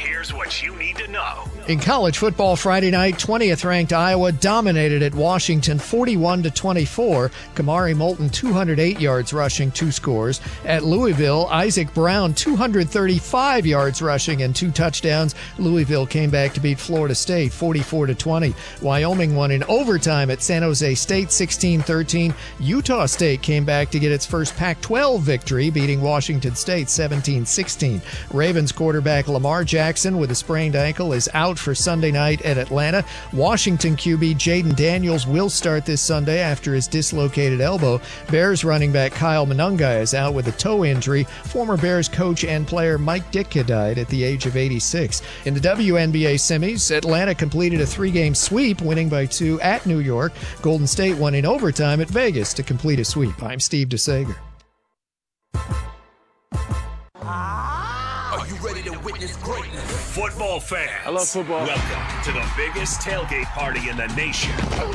here's what you need to know. In college football Friday night, 20th ranked Iowa dominated at Washington 41-24. Kamari Moulton 208 yards rushing, 2 scores. At Louisville, Isaac Brown 235 yards rushing and 2 touchdowns. Louisville came back to beat Florida State 44-20. Wyoming won in overtime at San Jose State 16-13. Utah State came back to get its first Pac-12 victory, beating Washington State 17-16. Ravens quarterback Lamar Jackson with a sprained ankle is out for Sunday night at Atlanta. Washington QB Jaden Daniels will start this Sunday after his dislocated elbow. Bears running back Kyle Monangai is out with a toe injury. Former Bears coach and player Mike Ditka died at the age of 86. In the WNBA semis, Atlanta completed a 3-game sweep, winning by 2 at New York. Golden State won in overtime at Vegas to complete a sweep. I'm Steve DeSager. Are you ready to witness greatness? Football fans. I love football. Welcome to the biggest tailgate party in the nation.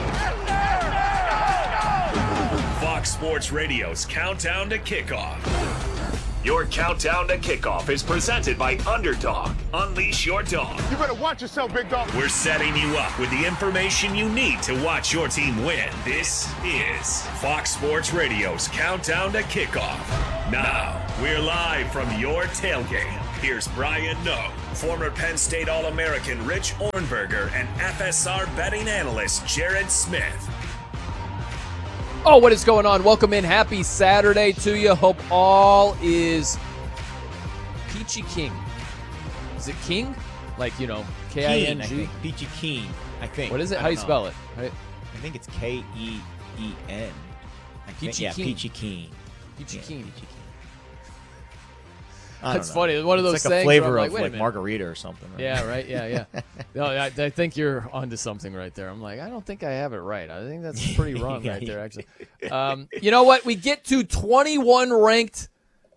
Fox Sports Radio's Countdown to Kickoff. Your Countdown to Kickoff is presented by Underdog. Unleash your dog. You better watch yourself, big dog. We're setting you up with the information you need to watch your team win. This is Fox Sports Radio's Countdown to Kickoff. Now, we're live from your tailgate. Here's Brian Noe, former Penn State All-American Rich Ornberger, and FSR betting analyst Jared Smith. Oh, what is going on? Welcome in. Happy Saturday to you. Hope all is peachy king. Is it king? Like, you know, K-I-N-G? Peachy Keen, I think. What is it? How do you spell it? Right? I think it's K-E-E-N. Peachy Keen. Peachy Keen. Peachy Keen. Peachy Keen. That's funny. It's one of those it's like a sayings flavor where of like margarita or something. Right? Yeah, right. Yeah. No, I think you're onto something right there. I'm like, I don't think I have it right. I think that's pretty wrong right there, actually. You know what? We get to 21 ranked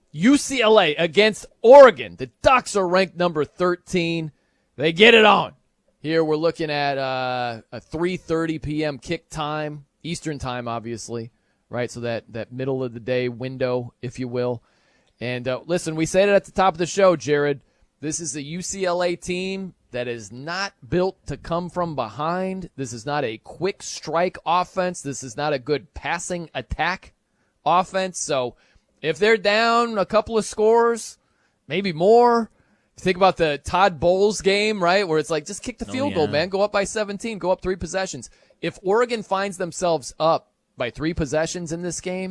UCLA against Oregon. The Ducks are ranked number 13. They get it on. Here we're looking at a 3:30 p.m. kick time, Eastern time, obviously, right? So that middle of the day window, if you will. And listen, we said it at the top of the show, Jared. This is a UCLA team that is not built to come from behind. This is not a quick strike offense. This is not a good passing attack offense. So if they're down a couple of scores, maybe more, think about the Todd Bowles game, right, where it's like just kick the field goal, man. Go up by 17. Go up 3 possessions. If Oregon finds themselves up by 3 possessions in this game,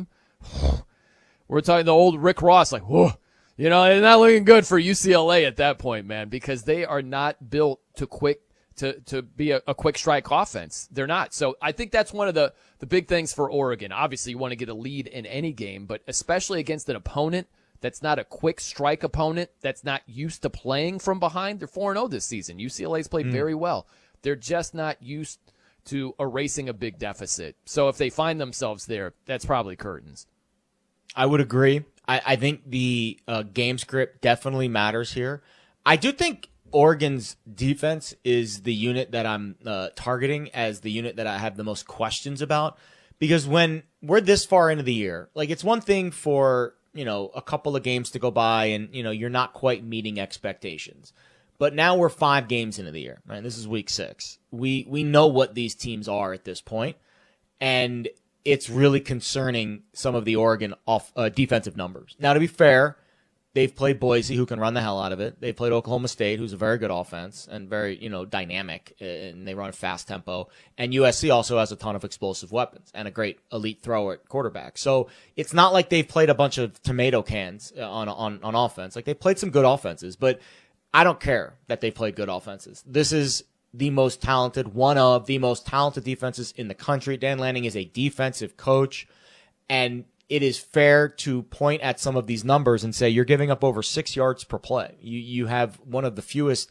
we're talking the old Rick Ross, like, whoa, you know, they're not looking good for UCLA at that point, man, because they are not built to be a quick strike offense. They're not. So I think that's one of the big things for Oregon. Obviously, you want to get a lead in any game, but especially against an opponent that's not a quick strike opponent, that's not used to playing from behind. They're 4-0 this season. UCLA's played very well. They're just not used to erasing a big deficit. So if they find themselves there, that's probably curtains. I would agree. I think the game script definitely matters here. I do think Oregon's defense is the unit that I'm targeting as the unit that I have the most questions about, because when we're this far into the year, like, it's one thing for, you know, a couple of games to go by and, you know, you're not quite meeting expectations. But now we're 5 games into the year, right? This is week 6. We know what these teams are at this point, and it's really concerning some of the Oregon defensive numbers. Now, to be fair, they've played Boise, who can run the hell out of it. They played Oklahoma State, who's a very good offense and very, you know, dynamic, and they run a fast tempo. And USC also has a ton of explosive weapons and a great elite thrower at quarterback. So it's not like they've played a bunch of tomato cans on offense. Like, they played some good offenses, but I don't care that they played good offenses. This is the most talented, one of the most talented defenses in the country. Dan Lanning is a defensive coach, and it is fair to point at some of these numbers and say you're giving up over 6 yards per play. You have one of the fewest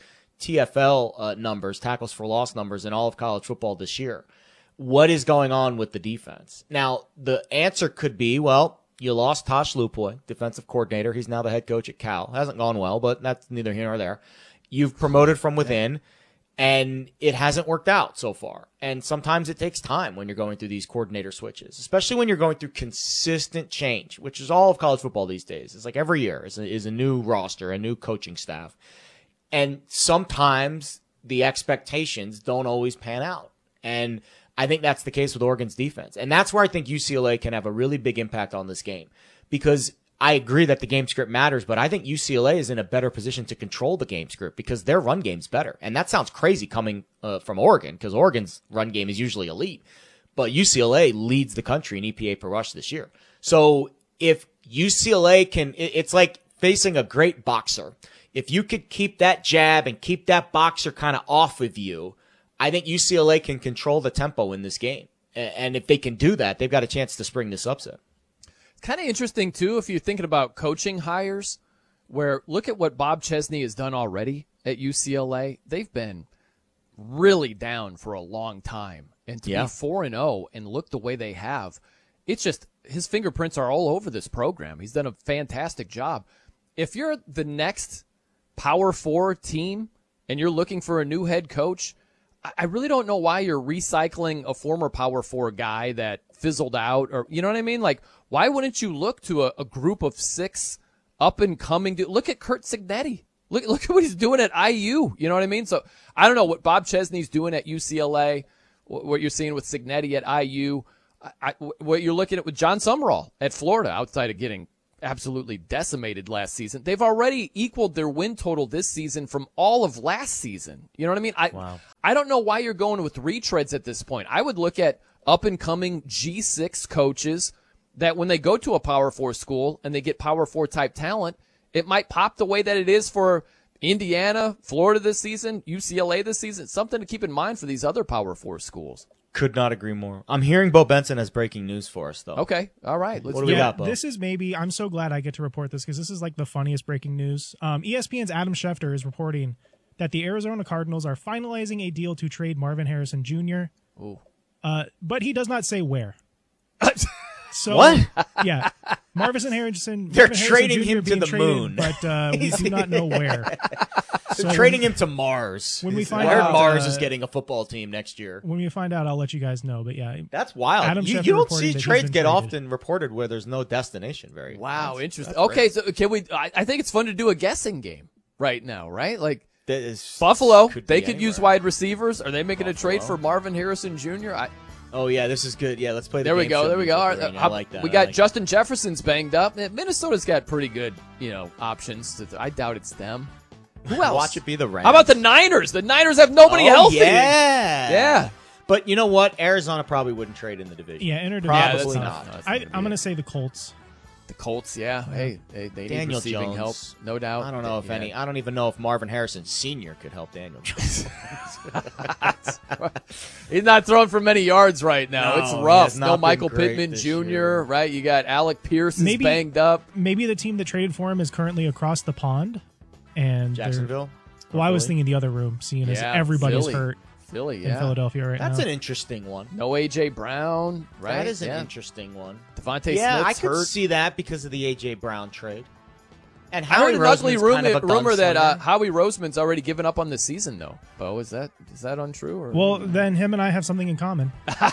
TFL numbers, tackles for loss numbers, in all of college football this year. What is going on with the defense? Now, the answer could be, well, you lost Tosh Lupoy, defensive coordinator. He's now the head coach at Cal. Hasn't gone well, but that's neither here nor there. You've promoted from within, and it hasn't worked out so far. And sometimes it takes time when you're going through these coordinator switches, especially when you're going through consistent change, which is all of college football these days. It's like every year is a new roster, a new coaching staff. And sometimes the expectations don't always pan out. And I think that's the case with Oregon's defense. And that's where I think UCLA can have a really big impact on this game, because I agree that the game script matters, but I think UCLA is in a better position to control the game script because their run game's better. And that sounds crazy coming from Oregon, because Oregon's run game is usually elite. But UCLA leads the country in EPA per rush this year. So if UCLA can, it's like facing a great boxer. If you could keep that jab and keep that boxer kind of off of you, I think UCLA can control the tempo in this game. And if they can do that, they've got a chance to spring this upset. It's kind of interesting, too, if you're thinking about coaching hires, where look at what Bob Chesney has done already at UCLA. They've been really down for a long time. And to be 4-0 and look the way they have, it's just his fingerprints are all over this program. He's done a fantastic job. If you're the next Power 4 team and you're looking for a new head coach, I really don't know why you're recycling a former Power 4 guy that fizzled out, or you know what I mean? Like, why wouldn't you look to a group of 6 up-and-coming dudes? Look at Curt Cignetti. Look at what he's doing at IU. You know what I mean? So I don't know what Bob Chesney's doing at UCLA, what you're seeing with Cignetti at IU, what you're looking at with John Summerall at Florida, outside of getting absolutely decimated last season. They've already equaled their win total this season from all of last season. You know what I mean? I don't know why you're going with retreads at this point. I would look at up-and-coming G6 coaches that when they go to a Power 4 school and they get Power 4 type talent, it might pop the way that it is for Indiana, Florida this season, UCLA this season. It's something to keep in mind for these other Power 4 schools. Could not agree more. I'm hearing Bo Benson has breaking news for us, though. Okay. All right. What do we got, Bo? This is I'm so glad I get to report this, because this is like the funniest breaking news. ESPN's Adam Schefter is reporting that the Arizona Cardinals are finalizing a deal to trade Marvin Harrison Jr. Ooh. But he does not say where. So, what? Yeah. Marvin Harrison. They're Marvin trading Harrison him Jr. to the being moon. Traded, but we do not know where. They're trading him to Mars. When we find Where out, Mars is getting a football team next year. When we find out, I'll let you guys know. But yeah, that's wild. Adam You Schefter don't reported see that he's trades been get traded. often reported where there's no destination. Wow, interesting. That's Okay, so can we? I think it's fun to do a guessing game right now, right? Like that is, Buffalo, they be could use anywhere. wide receivers. Are they making a trade for Marvin Harrison Jr.? Oh yeah, this is good. Yeah, let's play. There we go. All right, I like that. We got Justin Jefferson's banged up. Minnesota's got pretty good, options. I doubt it's them. Who else? Watch it be the Rams. How about the Niners? The Niners have nobody healthy. Yeah. But you know what? Arizona probably wouldn't trade in the division. Yeah, interdivision. Probably stuff. not. I'm going to say the Colts. The Colts, yeah. Hey, they need Daniel receiving Jones. help, no doubt. I don't know if any. I don't even know if Marvin Harrison Sr. could help Daniel Jones. He's not throwing for many yards right now. No, it's he rough. has not No been Michael great Pittman this Jr., year. right? You got Alec Pierce is banged up. Maybe the team that traded for him is currently across the pond. And Jacksonville? Well, I was thinking the other room, seeing as Yeah, everybody's Philly. hurt Philly, in yeah. Philadelphia right That's now. an interesting one. No A.J. Brown, right? That is an yeah. interesting one. Devontae Yeah, Smith's I could hurt. see that because of the A.J. Brown trade. And I heard Howie an ugly Roseman's kind of a rumor that gunslinger. Howie Roseman's already given up on the season, though. Bo, is that untrue? Or? Well, then him and I have something in common.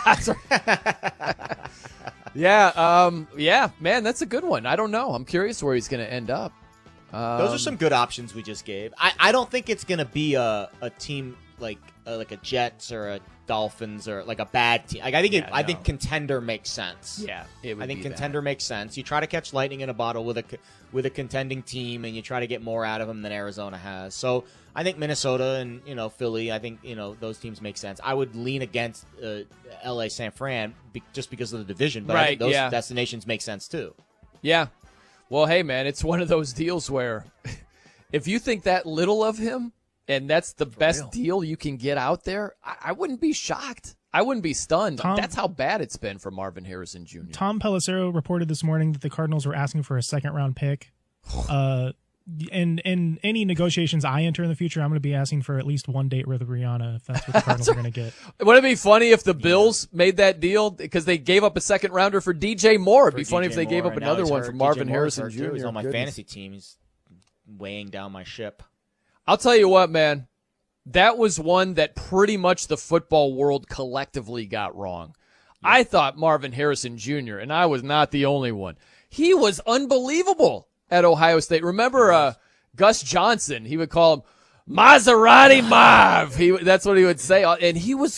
yeah, man, that's a good one. I don't know. I'm curious where he's going to end up. Those are some good options we just gave. I don't think it's going to be a team like a Jets or a Dolphins or like a bad team. Like I think contender makes sense. Yeah, it would I think be contender makes sense. You try to catch lightning in a bottle with a contending team, and you try to get more out of them than Arizona has. So I think Minnesota and Philly. I think those teams make sense. I would lean against L.A. San Fran just because of the division, but I think those destinations make sense too. Yeah. Well, hey, man, it's one of those deals where if you think that little of him and that's the best deal you can get out there, I wouldn't be shocked. I wouldn't be stunned. That's how bad it's been for Marvin Harrison Jr. Tom Pelissero reported this morning that the Cardinals were asking for a second-round pick. In any negotiations I enter in the future, I'm going to be asking for at least one date with Rihanna if that's what the Cardinals are going to get. Wouldn't it be funny if the Bills made that deal because they gave up a second rounder for DJ Moore? It'd be funny if they gave up another one for Marvin Harrison Jr. He's on my fantasy team. He's weighing down my ship. I'll tell you what, man. That was one that pretty much the football world collectively got wrong. Yeah. I thought Marvin Harrison Jr., and I was not the only one. He was unbelievable at Ohio State. Remember Gus Johnson? He would call him Maserati Marv. That's what he would say. And he was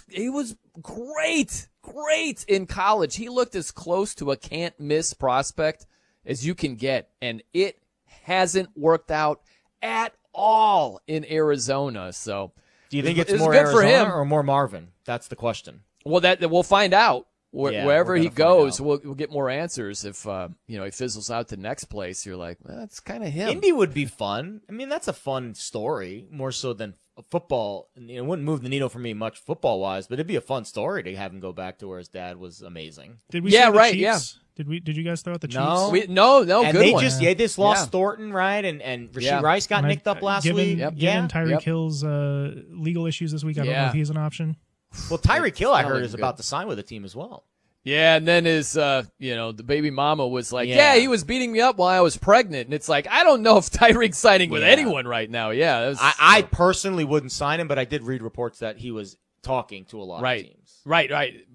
great in college. He looked as close to a can't miss prospect as you can get. And it hasn't worked out at all in Arizona. So do you think it's more good Arizona for him or more Marvin? That's the question. Well, that we'll find out. Wherever he goes, we'll get more answers. If he fizzles out to next place, you're like, well, that's kind of him. Indy would be fun. I mean, that's a fun story, more so than football. It wouldn't move the needle for me much football wise, but it'd be a fun story to have him go back to where his dad was amazing. Did we? Yeah, right. Chiefs? Yeah. Did you guys throw out the Chiefs? No. And good they one. Just lost Thornton, right? And Rashee Rice got nicked up last week. Given Tyreek Hill's legal issues this week, I don't know if he's an option. Well, Tyreek Hill, I heard, is about to sign with a team as well. Yeah, and then his, the baby mama was like, he was beating me up while I was pregnant. And it's like, I don't know if Tyreek's signing with anyone right now. Yeah. I personally wouldn't sign him, but I did read reports that he was talking to a lot of teams. Right.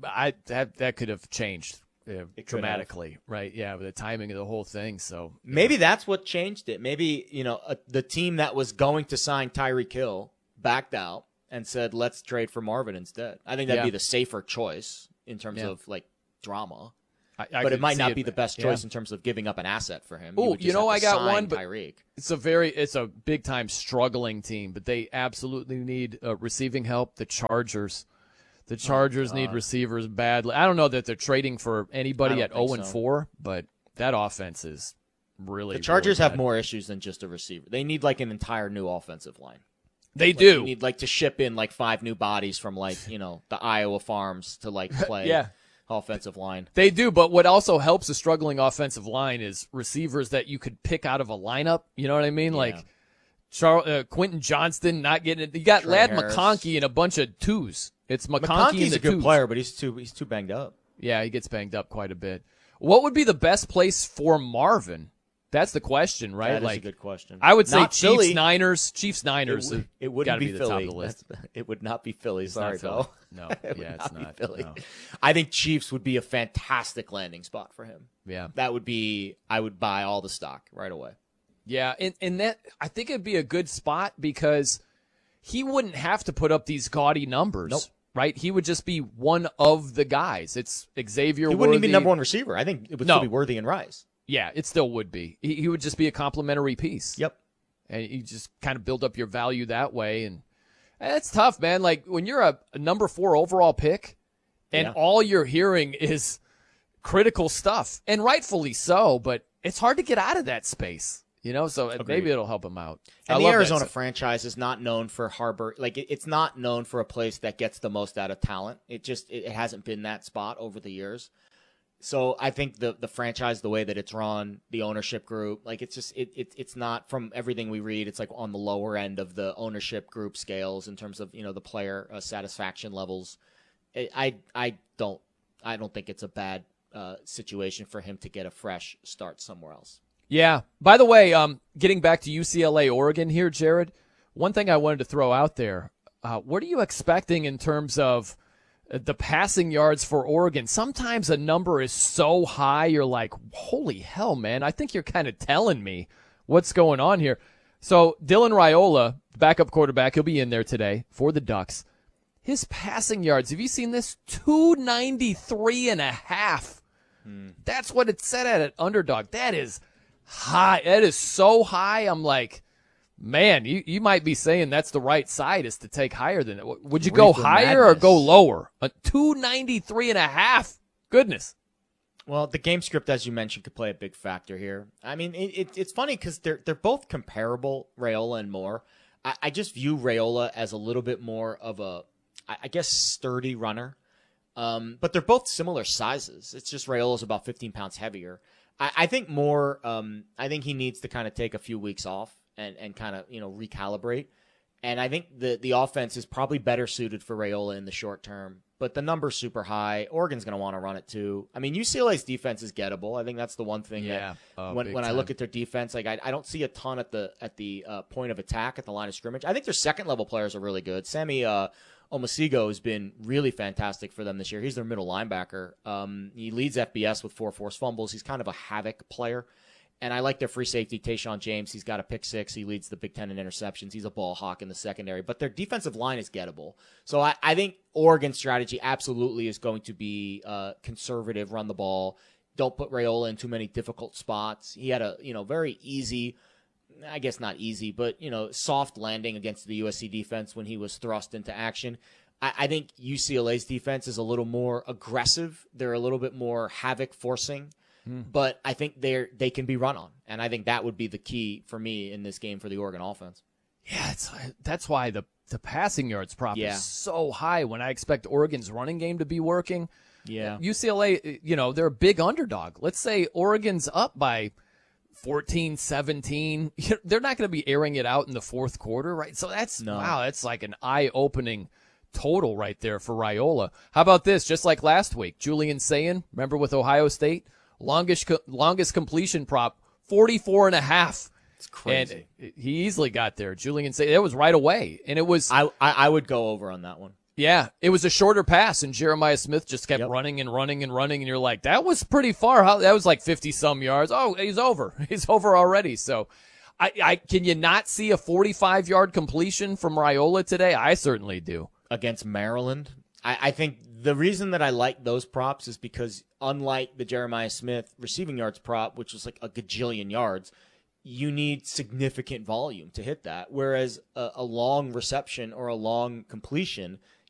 That could have changed dramatically, right? Yeah, with the timing of the whole thing. So maybe that's what changed it. Maybe, the team that was going to sign Tyreek Hill backed out and said, let's trade for Marvin instead. I think that'd be the safer choice in terms of drama. But it might not be the best choice in terms of giving up an asset for him. Oh, I got one, but Tyreek. It's a big time struggling team, but they absolutely need receiving help. The Chargers need receivers badly. I don't know that they're trading for anybody at 0-4, but that offense is really. The Chargers really have more issues than just a receiver. They need an entire new offensive line. They do. They need to ship in 5 new bodies from the Iowa farms to play. Offensive line. They do, but what also helps a struggling offensive line is receivers that you could pick out of a lineup. You know what I mean? Yeah. Quentin Johnston not getting it. You got Trey Ladd Harris. McConkey and a bunch of twos. It's McConkey McConkey's and the a good twos. player, but he's too banged up. Yeah, he gets banged up quite a bit. What would be the best place for Marvin? That's the question, right? That is a good question. I would say Not Philly. Chiefs, Niners. It wouldn't be the Philly. top of the list. It would not be Philly. Sorry, Philly. Bo. No, it's not Philly. No. I think Chiefs would be a fantastic landing spot for him. Yeah, that would be. I would buy all the stock right away. Yeah, and that I think it'd be a good spot because he wouldn't have to put up these gaudy numbers. Nope. Right? He would just be one of the guys. It's Xavier. He wouldn't even be number one receiver. I think it would still be Worthy and Rice. Yeah, it still would be. He would just be a complimentary piece. Yep. And you just kind of build up your value that way. And it's tough, man. When you're a number 4 overall pick and all you're hearing is critical stuff, and rightfully so, but it's hard to get out of that space. So Agreed. Maybe it'll help him out. And the Arizona franchise is not known for harbor. It's not known for a place that gets the most out of talent. It hasn't been that spot over the years. So I think the franchise, the way that it's run, the ownership group, it's not, from everything we read, it's on the lower end of the ownership group scales in terms of the player satisfaction levels. I don't think it's a bad situation for him to get a fresh start somewhere else. Yeah. By the way, getting back to UCLA, Oregon here, Jared, one thing I wanted to throw out there, what are you expecting in terms of the passing yards for Oregon? Sometimes a number is so high, you're like, holy hell, man. I think you're kind of telling me what's going on here. So Dylan Raiola, backup quarterback, he'll be in there today for the Ducks. His passing yards, have you seen this? 293.5. That's what it said at Underdog. That is high. That is so high. I'm like, man, you might be saying that's the right side is to take higher than it. Would you go higher or go lower? 293.5. Goodness. Well, the game script, as you mentioned, could play a big factor here. I mean, it's funny because they're both comparable, Raiola and Moore. I just view Raiola as a little bit more of a, I guess, sturdy runner. But they're both similar sizes. It's just Raiola's about 15 pounds heavier. I think Moore, I think he needs to kind of take a few weeks off and kind of, recalibrate. And I think the offense is probably better suited for Raiola in the short term. But the number's super high. Oregon's going to want to run it too. I mean, UCLA's defense is gettable. I think that's the one thing that when I look at their defense, I don't see a ton at the point of attack at the line of scrimmage. I think their second level players are really good. Sammy Omasigo has been really fantastic for them this year. He's their middle linebacker. He leads FBS with 4 forced fumbles. He's kind of a havoc player. And I like their free safety, Tayshaun James. He's got a pick 6. He leads the Big Ten in interceptions. He's a ball hawk in the secondary. But their defensive line is gettable. So I think Oregon's strategy absolutely is going to be conservative, run the ball. Don't put Raiola in too many difficult spots. He had a very easy, I guess not easy, but soft landing against the USC defense when he was thrust into action. I think UCLA's defense is a little more aggressive. They're a little bit more havoc forcing. But I think they can be run on, and I think that would be the key for me in this game for the Oregon offense. Yeah, That's why the passing yards prop is so high when I expect Oregon's running game to be working. Yeah. UCLA, they're a big underdog. Let's say Oregon's up by 14, 17. They're not going to be airing it out in the fourth quarter, right? So that's like an eye-opening total right there for Raiola. How about this? Just like last week, Julian Sayin, remember with Ohio State? Longest completion prop, 44.5. It's crazy. And he easily got there. Julian Sayin, it was right away. And it was... I would go over on that one. Yeah, it was a shorter pass, and Jeremiah Smith just kept running and running and running, and you're like, that was pretty far. That was like 50-some yards. Oh, he's over. He's over already. So can you not see a 45-yard completion from Raiola today? I certainly do. Against Maryland? I think the reason that I like those props is because unlike the Jeremiah Smith receiving yards prop, which was like a gajillion yards, you need significant volume to hit that. Whereas a long reception or a long completion,